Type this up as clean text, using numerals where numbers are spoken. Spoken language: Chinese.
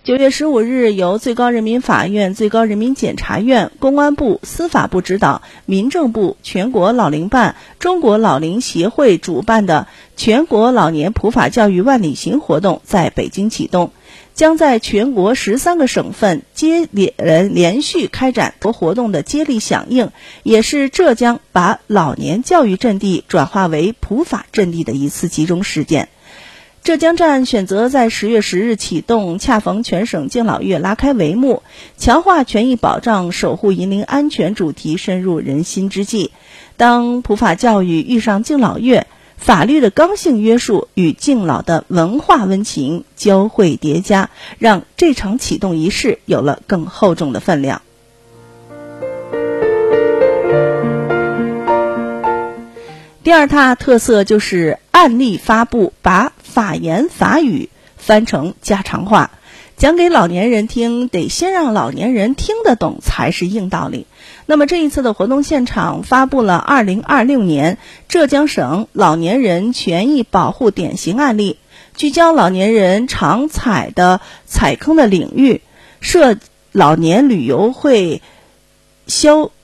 9月15日，由最高人民法院、最高人民检察院、公安部、司法部指导，民政部、全国老龄办、中国老龄协会主办的全国老年普法教育万里行活动在北京启动，将在全国13个省份连续开展活动的接力响应，也是浙江把老年教育阵地转化为普法阵地的一次集中实践。浙江站选择在10月10日启动，恰逢全省敬老月拉开帷幕，强化权益保障、守护银龄安全主题深入人心之际，当普法教育遇上敬老月，法律的刚性约束与敬老的文化温情交汇叠加，让这场启动仪式有了更厚重的分量。第二大特色就是案例发布，把法言法语翻成家常话，讲给老年人听，得先让老年人听得懂才是硬道理。那么这一次的活动现场发布了2026年浙江省老年人权益保护典型案例，聚焦老年人常踩的踩坑的领域，设老年旅游会销